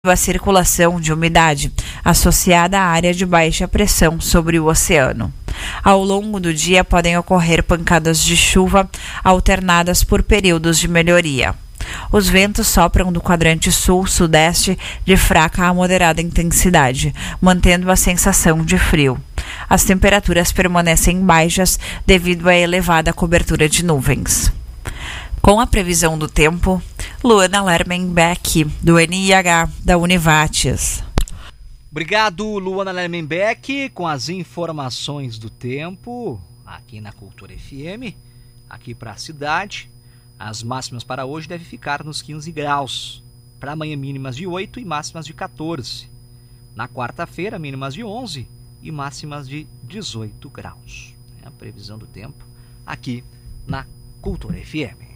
a circulação de umidade associada à área de baixa pressão sobre o oceano. Ao longo do dia podem ocorrer pancadas de chuva alternadas por períodos de melhoria. Os ventos sopram do quadrante sul-sudeste de fraca a moderada intensidade, mantendo a sensação de frio. As temperaturas permanecem baixas devido à elevada cobertura de nuvens. Com a previsão do tempo, Luana Lermenbeck, do NIH da Univates. Obrigado, Luana Lermenbeck, com as informações do tempo aqui na Cultura FM, aqui para a cidade. As máximas para hoje devem ficar nos 15 graus. Para amanhã, mínimas de 8 e máximas de 14. Na quarta-feira, mínimas de 11 e máximas de 18 graus. É a previsão do tempo aqui na Cultura FM.